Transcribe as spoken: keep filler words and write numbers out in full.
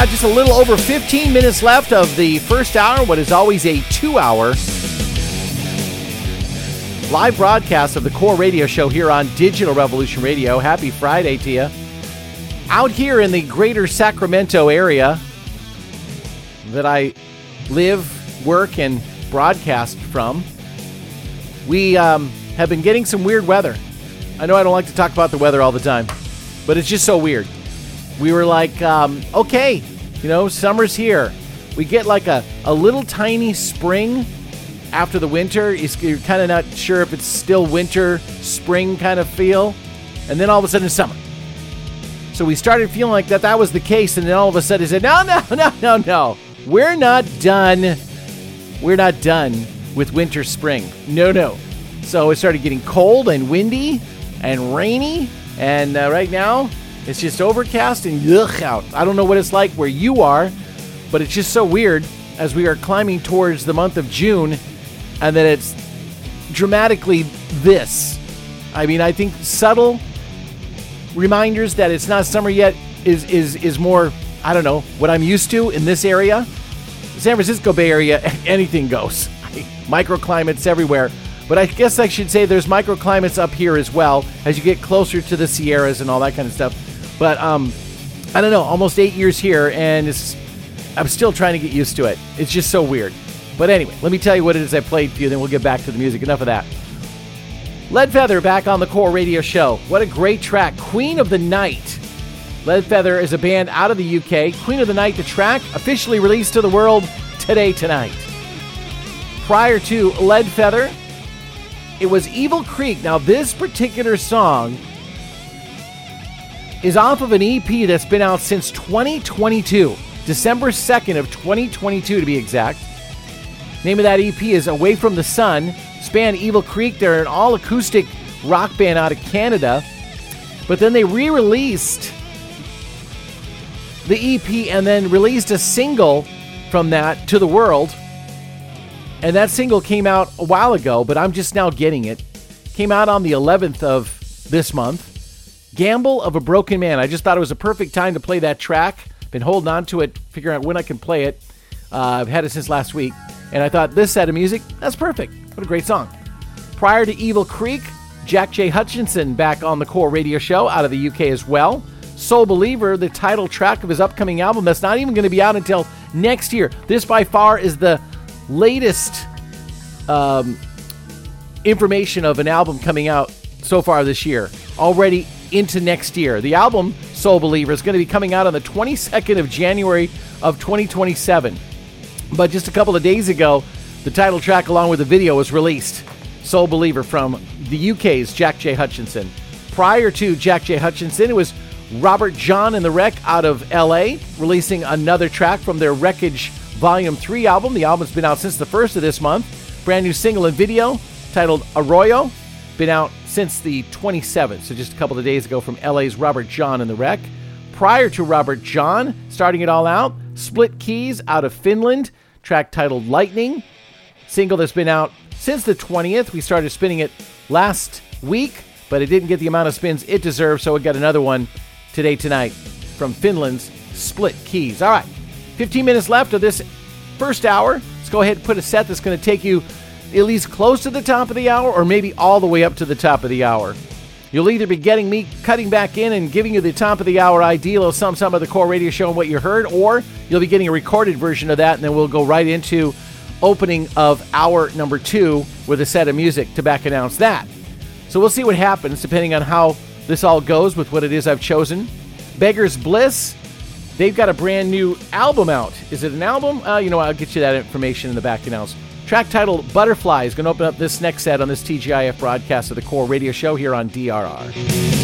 got just a little over fifteen minutes left of the first hour, what is always a two-hour live broadcast of the Core Radio Show here on Digital Revolution Radio. Happy Friday to you. Out here in the greater Sacramento area that I live, work, and broadcast from, we um, have been getting some weird weather. I know I don't like to talk about the weather all the time, but it's just so weird. We were like, um, okay, you know, summer's here. We get like a, a little tiny spring after the winter. You're kind of not sure if it's still winter, spring kind of feel. And then all of a sudden it's summer. So we started feeling like that that was the case. And then all of a sudden he said, no, no, no, no, no. We're not done. We're not done with winter, spring. No, no. So it started getting cold and windy and rainy. And uh, right now it's just overcast and yuck out. I don't know what it's like where you are, but it's just so weird as we are climbing towards the month of June and that it's dramatically this. I mean, I think subtle reminders that it's not summer yet is is is more, I don't know, what I'm used to in this area. San Francisco Bay Area, anything goes. Microclimates everywhere. But I guess I should say there's microclimates up here as well as you get closer to the Sierras and all that kind of stuff. But um, I don't know, almost eight years here, and it's, I'm still trying to get used to it. It's just so weird. But anyway, let me tell you what it is I played for you, then we'll get back to the music. Enough of that. Leadfeather back on the Core Radio Show. What a great track. Queen of the Night. Leadfeather is a band out of the U K. Queen of the Night, the track, officially released to the world today, tonight. Prior to Leadfeather, it was Evil Creek. Now, this particular song is off of an E P that's been out since twenty twenty-two. December second of twenty twenty-two, to be exact. Name of that E P is Away from the Sun. Span Evil Creek. They're an all-acoustic rock band out of Canada. But then they re-released the E P and then released a single from that to the world. And that single came out a while ago, but I'm just now getting it. Came out on the eleventh of this month. Gamble of a Broken Man. I just thought it was a perfect time to play that track. Been holding on to it, figuring out when I can play it. Uh, I've had it since last week. And I thought this set of music, that's perfect. What a great song. Prior to Evil Creek, Jack J. Hutchinson back on the Core Radio Show out of the U K as well. Soul Believer, the title track of his upcoming album that's not even going to be out until next year. This by far is the latest um, information of an album coming out so far this year. Already into next year. The album, Soul Believer, is going to be coming out on the twenty-second of January of twenty twenty-seven. But just a couple of days ago, the title track along with the video was released. Soul Believer from the U K's Jack J. Hutchinson. Prior to Jack J. Hutchinson, it was Robert John and the Wreck out of L A, releasing another track from their Wreckage Volume three album. The album's been out since the first of this month. Brand new single and video titled Arroyo. Been out since the twenty-seventh, so just a couple of days ago from L A's Robert John and the Wreck. Prior to Robert John, starting it all out, Split Keys out of Finland, track titled Lightning. Single that's been out since the twentieth. We started spinning it last week, but it didn't get the amount of spins it deserved, so we got another one today, tonight, from Finland's Split Keys. All right, fifteen minutes left of this first hour. Let's go ahead and put a set that's going to take you at least close to the top of the hour or maybe all the way up to the top of the hour. You'll either be getting me cutting back in and giving you the top of the hour ideal of some some of the Core Radio Show and what you heard, or you'll be getting a recorded version of that, and then we'll go right into opening of hour number two with a set of music to back announce that. So we'll see what happens depending on how this all goes with what it is I've chosen. Beggar's Bliss, they've got a brand new album out. Is it an album? Uh, you know what, I'll get you that information in the back announce. Track titled Butterfly is going to open up this next set on this T G I F broadcast of the Core Radio Show here on D R R.